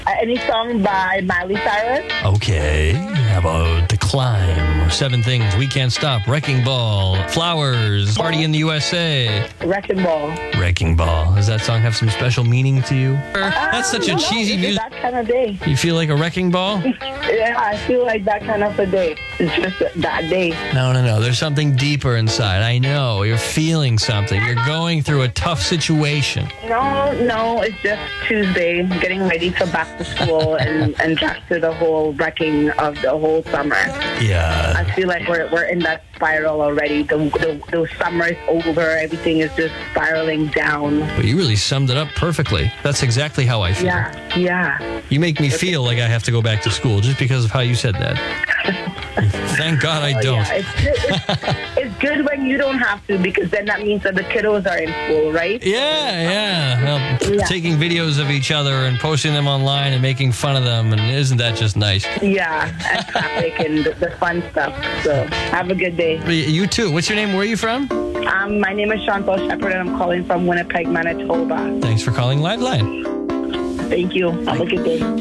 Any song by Miley Cyrus? Okay. How about The Climb? 7 Things, We Can't Stop, Wrecking Ball, Flowers, Party in the USA. Wrecking Ball. Wrecking Ball. Does that song have some special meaning to you? That's such a cheesy It's music. that kind of day. You feel like a wrecking ball? Yeah, I feel like that kind of a day. It's just that day. No. There's something deeper inside. I know. You're feeling something. You're going through a tough situation. No, it's just Tuesday, getting ready for back to school and back to the whole wrecking of the whole summer. Yeah. I feel like we're in that spiral already. The summer is over. Everything is just spiraling down. But you really summed it up perfectly. That's exactly how I feel. Yeah. You make me feel like I have to go back to school just because of how you said that. Thank God I don't. Yeah. It's good when you don't have to, because then that means that the kiddos are in school, right? Yeah. Well, taking videos of each other and posting them online and making fun of them, and isn't that just nice? Yeah, and traffic and the fun stuff. So have a good day. You too. What's your name? Where are you from? My name is Chantal Shepard, and I'm calling from Winnipeg, Manitoba. Thanks for calling Liveline. Thank you. Have a good day.